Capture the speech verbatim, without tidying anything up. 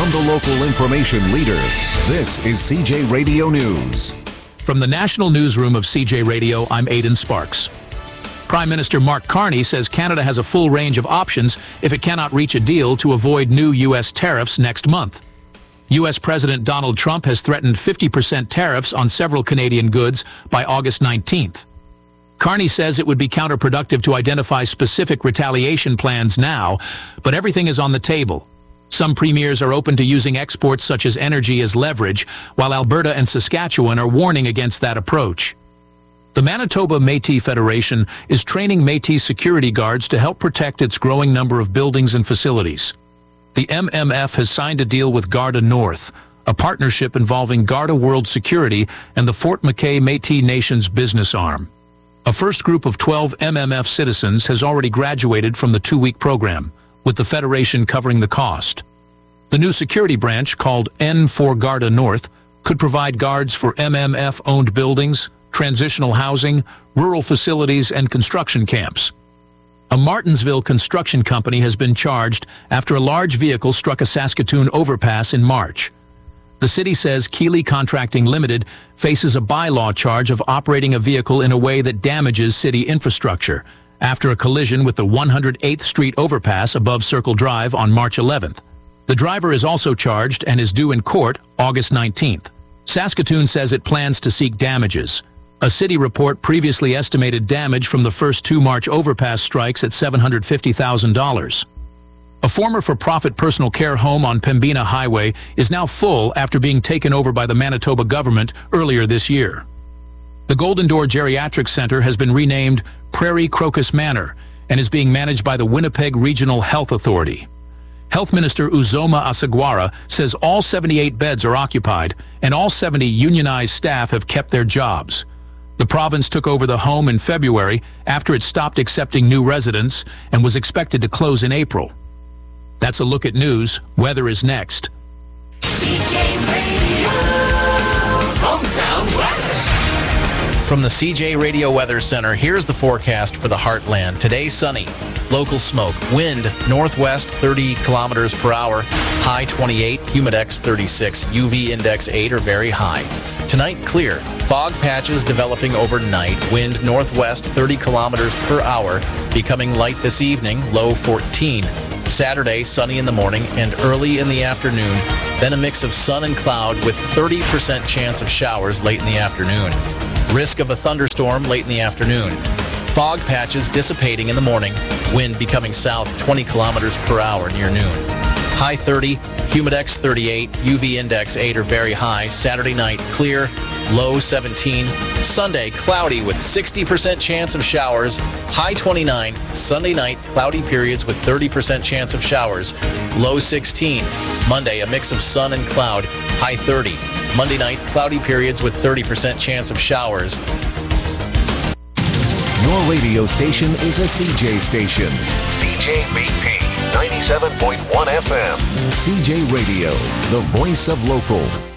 From the local information leader, this is C J Radio News. From the national newsroom of C J Radio, I'm Aidan Sparks. Prime Minister Mark Carney says Canada has a full range of options if it cannot reach a deal to avoid new U S tariffs next month. U S President Donald Trump has threatened fifty percent tariffs on several Canadian goods by August nineteenth. Carney says it would be counterproductive to identify specific retaliation plans now, but everything is on the table. Some premiers are open to using exports such as energy as leverage, while Alberta and Saskatchewan are warning against that approach. The Manitoba Métis Federation is training Métis security guards to help protect its growing number of buildings and facilities. The M M F has signed a deal with Garda North, a partnership involving Garda World Security and the Fort McKay Métis Nation's business arm. A first group of twelve M M F citizens has already graduated from the two-week program, with the Federation covering the cost. The new security branch, called N four Garda North, could provide guards for M M F-owned buildings, transitional housing, rural facilities, and construction camps. A Martinsville construction company has been charged after a large vehicle struck a Saskatoon overpass in March. The city says Keeley Contracting Limited faces a bylaw charge of operating a vehicle in a way that damages city infrastructure after a collision with the one hundred eighth Street overpass above Circle Drive on March eleventh. The driver is also charged and is due in court August nineteenth. Saskatoon says it plans to seek damages. A city report previously estimated damage from the first two March overpass strikes at seven hundred fifty thousand dollars. A former for-profit personal care home on Pembina Highway is now full after being taken over by the Manitoba government earlier this year. The Golden Door Geriatric Center has been renamed Prairie Crocus Manor and is being managed by the Winnipeg Regional Health Authority. Health Minister Uzoma Asagwara says all seventy-eight beds are occupied and all seventy unionized staff have kept their jobs. The province took over the home in February after it stopped accepting new residents and was expected to close in April. That's a look at news. Weather is next. C J Radio Hometown Weather. From the C J Radio Weather Center, here's the forecast for the Heartland. Today, sunny. Local smoke. Wind, northwest, thirty kilometers per hour. High twenty-eight. Humidex thirty-six. U V index eight or very high. Tonight, clear. Fog patches developing overnight. Wind northwest, thirty kilometers per hour. Becoming light this evening. Low fourteen. Saturday, sunny in the morning and early in the afternoon. Then a mix of sun and cloud with thirty percent chance of showers late in the afternoon. Risk of a thunderstorm late in the afternoon. Fog patches dissipating in the morning. Wind becoming south twenty kilometers per hour near noon. High thirty, Humidex thirty-eight, U V index eight or very high. Saturday night, clear, low seventeen. Sunday, cloudy with sixty percent chance of showers. High twenty-nine. Sunday night, cloudy periods with thirty percent chance of showers. Low sixteen. Monday, a mix of sun and cloud. High thirty. Monday night, cloudy periods with thirty percent chance of showers. Your radio station is a C J station. C J B P ninety-seven point one F M. C J Radio, the voice of local.